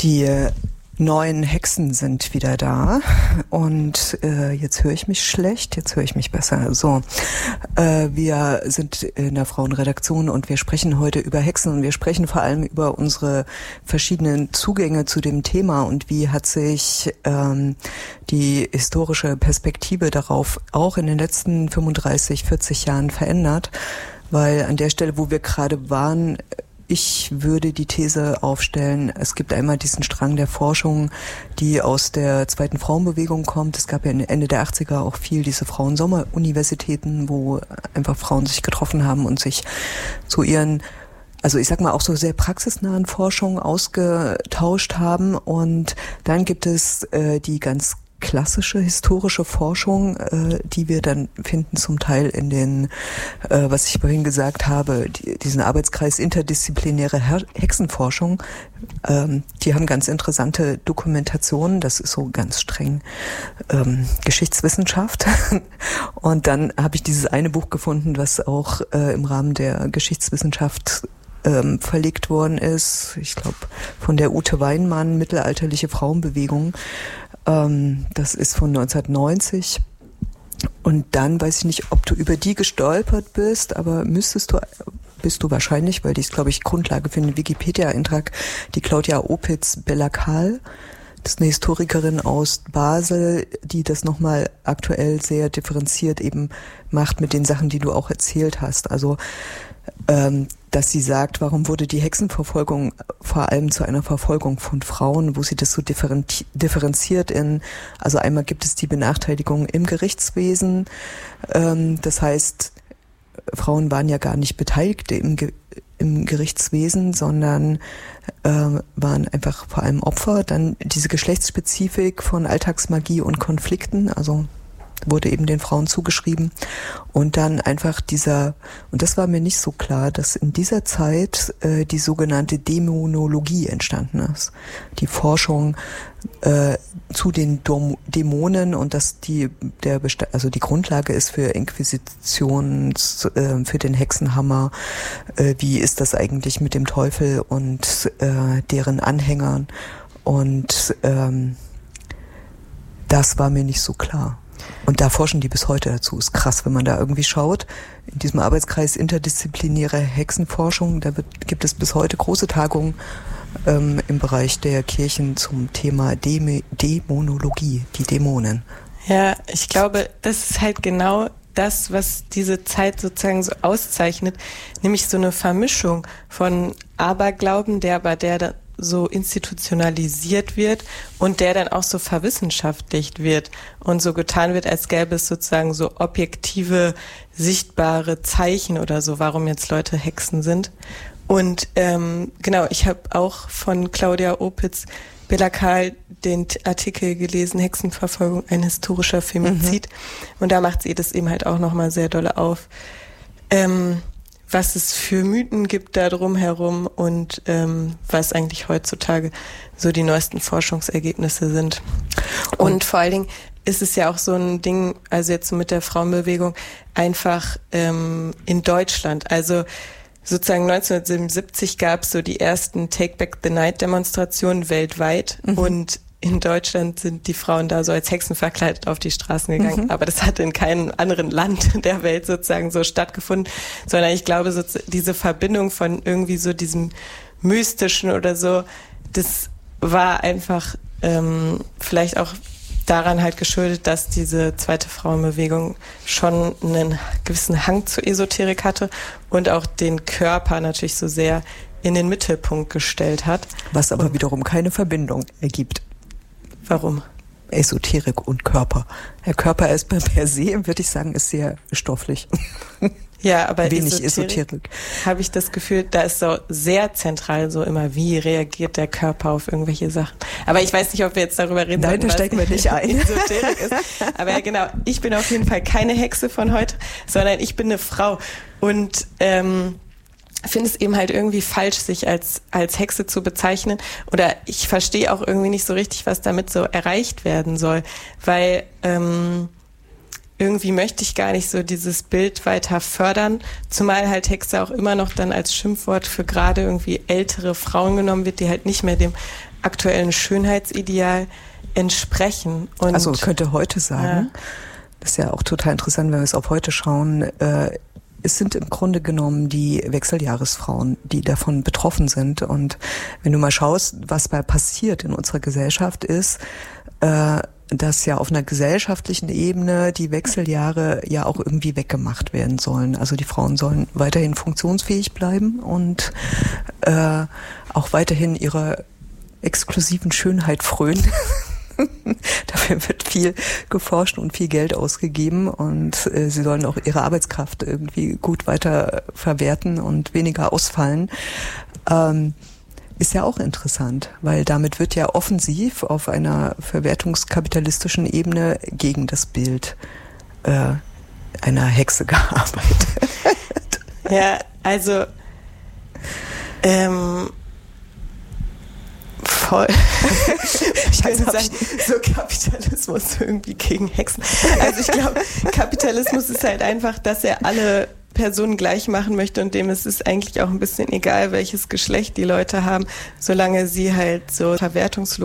Die neuen Hexen sind wieder da und jetzt höre ich mich schlecht, jetzt höre ich mich besser. So, wir sind in der Frauenredaktion und wir sprechen heute über Hexen und wir sprechen vor allem über unsere verschiedenen Zugänge zu dem Thema und wie hat sich die historische Perspektive darauf auch in den letzten 35, 40 Jahren verändert, weil an der Stelle, wo wir gerade waren, ich würde die These aufstellen, es gibt einmal diesen Strang der Forschung, die aus der zweiten Frauenbewegung kommt. Es gab ja Ende der 80er auch viel diese Frauensommeruniversitäten, wo einfach Frauen sich getroffen haben und sich zu ihren, also ich sag mal auch so sehr praxisnahen Forschungen ausgetauscht haben. Und dann gibt es die ganz klassische historische Forschung, die wir dann finden zum Teil in den, was ich vorhin gesagt habe, diesen Arbeitskreis interdisziplinäre Hexenforschung. Die haben ganz interessante Dokumentationen, das ist so ganz streng Geschichtswissenschaft. Und dann habe ich dieses eine Buch gefunden, was auch im Rahmen der Geschichtswissenschaft verlegt worden ist, ich glaube von der Ute Weinmann, Mittelalterliche Frauenbewegung. Das ist von 1990. Und dann weiß ich nicht, ob du über die gestolpert bist, aber bist du wahrscheinlich, weil die ist, glaube ich, Grundlage für den Wikipedia-Eintrag, die Claudia Opitz-Bellakal. Das ist eine Historikerin aus Basel, die das nochmal aktuell sehr differenziert eben macht mit den Sachen, die du auch erzählt hast. Also, dass sie sagt, warum wurde die Hexenverfolgung vor allem zu einer Verfolgung von Frauen, wo sie das so differenziert also einmal gibt es die Benachteiligung im Gerichtswesen, das heißt, Frauen waren ja gar nicht beteiligt im Gerichtswesen, sondern waren einfach vor allem Opfer. Dann diese Geschlechtsspezifik von Alltagsmagie und Konflikten, also wurde eben den Frauen zugeschrieben. Und dann einfach und das war mir nicht so klar, dass in dieser Zeit die sogenannte Dämonologie entstanden ist. Die Forschung zu den Dämonen und dass die Grundlage ist für Inquisition, für den Hexenhammer. Wie ist das eigentlich mit dem Teufel und deren Anhängern? Und das war mir nicht so klar. Und da forschen die bis heute dazu. Ist krass, wenn man da irgendwie schaut. In diesem Arbeitskreis interdisziplinäre Hexenforschung, gibt es bis heute große Tagungen im Bereich der Kirchen zum Thema Dämonologie, die Dämonen. Ja, ich glaube, das ist halt genau das, was diese Zeit sozusagen so auszeichnet, nämlich so eine Vermischung von Aberglauben, der so institutionalisiert wird und der dann auch so verwissenschaftlicht wird und so getan wird, als gäbe es sozusagen so objektive, sichtbare Zeichen oder so, warum jetzt Leute Hexen sind. Und genau, ich habe auch von Claudia Opitz-Bellakal den Artikel gelesen, Hexenverfolgung, ein historischer Femizid. Und da macht sie das eben halt auch nochmal sehr dolle auf, was es für Mythen gibt da drumherum und was eigentlich heutzutage so die neuesten Forschungsergebnisse sind. Und vor allen Dingen ist es ja auch so ein Ding, also jetzt so mit der Frauenbewegung, einfach in Deutschland. Also sozusagen 1977 gab es so die ersten Take Back the Night Demonstrationen weltweit und in Deutschland sind die Frauen da so als Hexen verkleidet auf die Straßen gegangen. Aber das hat in keinem anderen Land der Welt sozusagen so stattgefunden, sondern ich glaube, so diese Verbindung von irgendwie so diesem Mystischen oder so, das war einfach vielleicht auch daran halt geschuldet, dass diese zweite Frauenbewegung schon einen gewissen Hang zur Esoterik hatte und auch den Körper natürlich so sehr in den Mittelpunkt gestellt hat. Was aber wiederum keine Verbindung ergibt. Warum? Esoterik und Körper. Der Körper ist per se, würde ich sagen, ist sehr stofflich. Ja, aber wenig Esoterik. Habe ich das Gefühl, da ist so sehr zentral so immer, wie reagiert der Körper auf irgendwelche Sachen. Aber ich weiß nicht, ob wir jetzt darüber reden. Nein, da steigen wir nicht ein. Esoterik ist. Aber ja, genau, ich bin auf jeden Fall keine Hexe von heute, sondern ich bin eine Frau. Und finde es eben halt irgendwie falsch, sich als Hexe zu bezeichnen. Oder ich verstehe auch irgendwie nicht so richtig, was damit so erreicht werden soll. Weil irgendwie möchte ich gar nicht so dieses Bild weiter fördern, zumal halt Hexe auch immer noch dann als Schimpfwort für gerade irgendwie ältere Frauen genommen wird, die halt nicht mehr dem aktuellen Schönheitsideal entsprechen. Und also könnte heute sagen, das ist ja auch total interessant, wenn wir es auf heute schauen, es sind im Grunde genommen die Wechseljahresfrauen, die davon betroffen sind. Und wenn du mal schaust, was da passiert in unserer Gesellschaft ist, dass ja auf einer gesellschaftlichen Ebene die Wechseljahre ja auch irgendwie weggemacht werden sollen. Also die Frauen sollen weiterhin funktionsfähig bleiben und auch weiterhin ihrer exklusiven Schönheit frönen. Dafür wird viel geforscht und viel Geld ausgegeben und sie sollen auch ihre Arbeitskraft irgendwie gut weiter verwerten und weniger ausfallen. Ist ja auch interessant, weil damit wird ja offensiv auf einer verwertungskapitalistischen Ebene gegen das Bild einer Hexe gearbeitet. Ja, also voll. Ich könnte sagen, so Kapitalismus irgendwie gegen Hexen. Also ich glaube, Kapitalismus ist halt einfach, dass er alle Personen gleich machen möchte und dem ist es eigentlich auch ein bisschen egal, welches Geschlecht die Leute haben, solange sie halt so verwertungslos